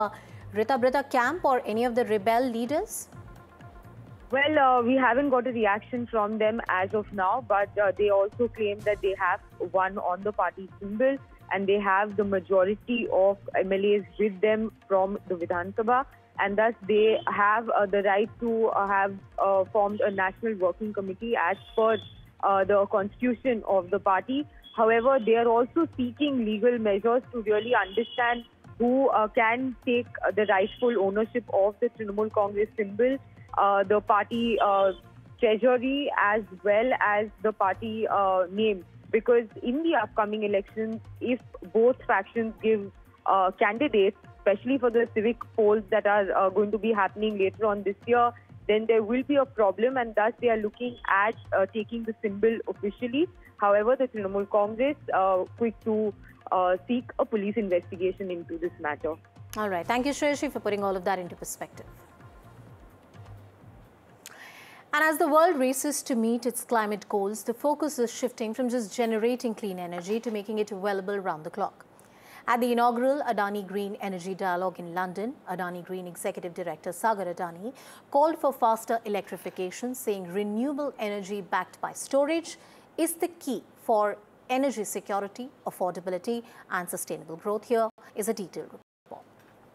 Rita camp or any of the rebel leaders? Well, we haven't got a reaction from them as of now, but they also claim that they have won on the party symbol and they have the majority of MLAs with them from the Vidhan Sabha, and thus they have the right to have formed a national working committee as per the constitution of the party. However, they are also seeking legal measures to really understand who can take the rightful ownership of the Trinamool Congress symbol, the party treasury, as well as the party name. Because in the upcoming elections, if both factions give candidates, especially for the civic polls that are going to be happening later on this year, then there will be a problem, and thus they are looking at taking the symbol officially. However, the Trinamool Congress quick to seek a police investigation into this matter. All right. Thank you, Shreyashi, for putting all of that into perspective. And as the world races to meet its climate goals, the focus is shifting from just generating clean energy to making it available round the clock. At the inaugural Adani Green Energy Dialogue in London, Adani Green Executive Director Sagar Adani called for faster electrification, saying renewable energy backed by storage is the key for energy security, affordability and sustainable growth. Here is a detailed report.